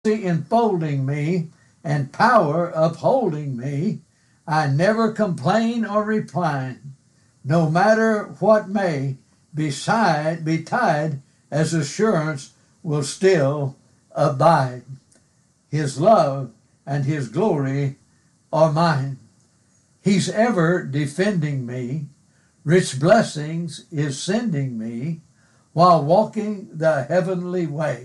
enfolding me and power upholding me. I never complain or repine, no matter what may betide, as assurance will still abide. His love and his glory are mine. He's ever defending me, rich blessings is sending me, while walking the heavenly way.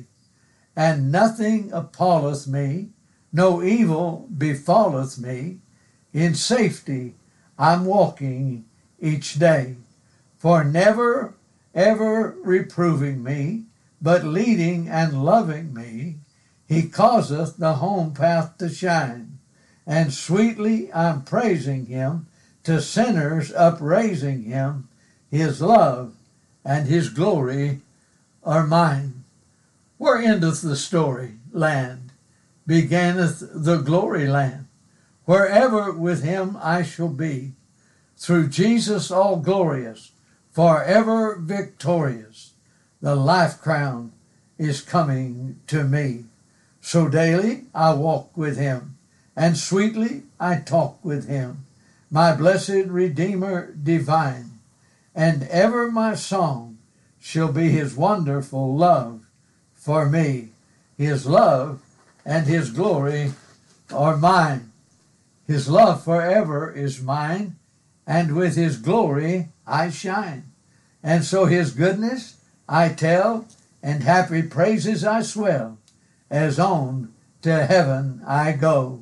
And nothing appalleth me, no evil befalleth me. In safety I'm walking each day. For never, ever reproving me, but leading and loving me, he causeth the home path to shine. And sweetly I'm praising him, to sinners upraising him. His love and his glory are mine. Where endeth the story land? Beginneth the glory land. Wherever with him I shall be, through Jesus all glorious, forever victorious. The life crown is coming to me. So daily I walk with him, and sweetly I talk with him, my blessed Redeemer divine. And ever my song shall be his wonderful love for me. His love and his glory are mine. His love forever is mine, and with his glory I shine. And so his goodness I tell, and happy praises I swell, as on to heaven I go,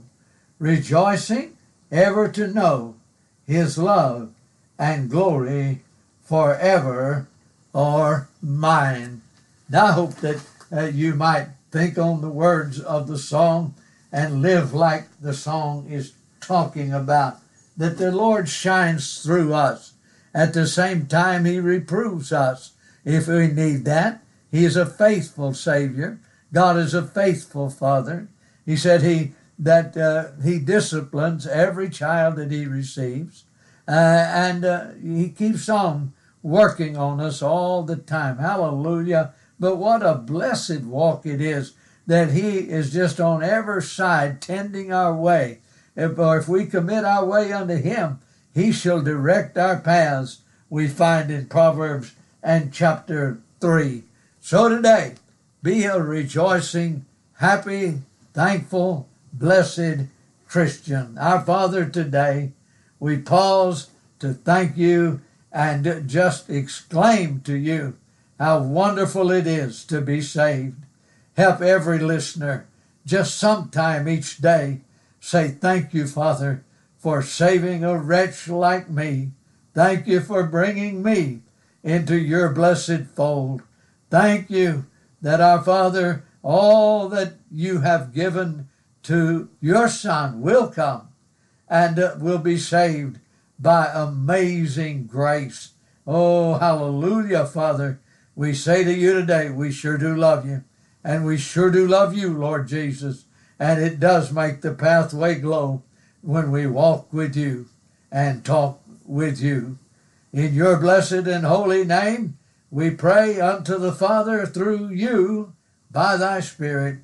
rejoicing ever to know his love and glory forever are mine. Now I hope that you might think on the words of the song and live like the song is talking about, that the Lord shines through us. At the same time, he reproves us if we need that. He is a faithful Savior. God is a faithful Father. He said he disciplines every child that he receives, and he keeps on working on us all the time. Hallelujah. But what a blessed walk it is that he is just on every side tending our way. If we commit our way unto him, he shall direct our paths, we find in Proverbs and chapter 3. So today, be a rejoicing, happy, thankful, blessed Christian. Our Father, today, we pause to thank you and just exclaim to you how wonderful it is to be saved. Help every listener just sometime each day say, thank you, Father, for saving a wretch like me. Thank you for bringing me into your blessed fold. Thank you that, our Father, all that you have given to your Son will come and will be saved by amazing grace. Oh, hallelujah, Father. We say to you today, we sure do love you. And we sure do love you, Lord Jesus. And it does make the pathway glow when we walk with you and talk with you. In your blessed and holy name, we pray unto the Father through you by thy Spirit.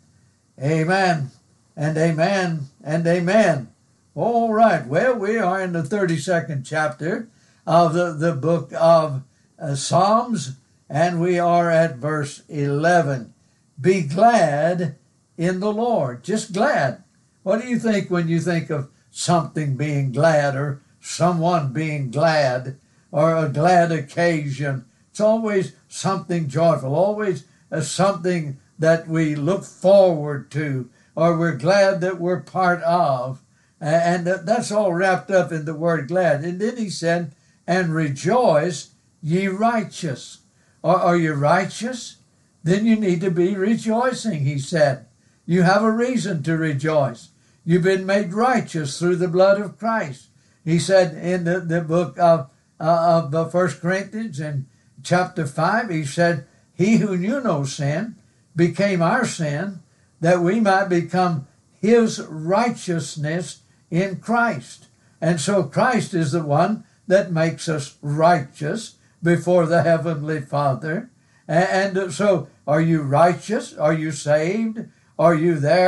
Amen and amen and amen. All right. Well, we are in the 32nd chapter of the book of Psalms, and we are at verse 11. Be glad in the Lord. Just glad. What do you think when you think of something being glad or someone being glad or a glad occasion? It's always something joyful, always something that we look forward to or we're glad that we're part of. And that's all wrapped up in the word glad. And then he said, and rejoice, ye righteous. Are you righteous? Then you need to be rejoicing, he said. You have a reason to rejoice. You've been made righteous through the blood of Christ. He said in the book of 1 Corinthians in chapter 5, he said, he who knew no sin became our sin, that we might become his righteousness in Christ. And so Christ is the one that makes us righteous before the Heavenly Father. And so are you righteous? Are you saved? Are you there?